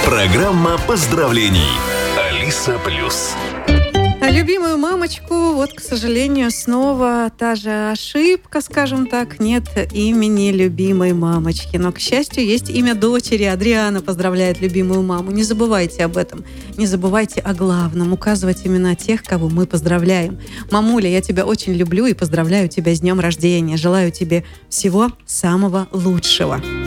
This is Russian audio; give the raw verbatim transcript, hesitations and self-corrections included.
Программа поздравлений. Алиса Плюс. Любимую мамочку, вот, к сожалению, снова та же ошибка, скажем так, нет имени любимой мамочки. Но, к счастью, есть имя дочери. Адриана поздравляет любимую маму. Не забывайте об этом. Не забывайте о главном. Указывать имена тех, кого мы поздравляем. Мамуля, я тебя очень люблю и поздравляю тебя с днем рождения. Желаю тебе всего самого лучшего.